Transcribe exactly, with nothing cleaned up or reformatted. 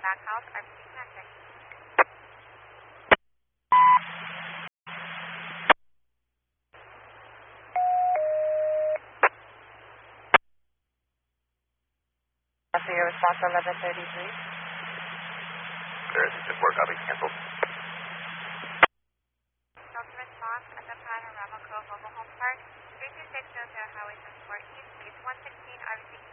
back house, R B C connected. So your response eleven thirty-three? There is a four copy canceled. Delta response at the Panorama Cove Mobile Home Park, three two six zero zero Highway seven four East, base one sixteen, R B C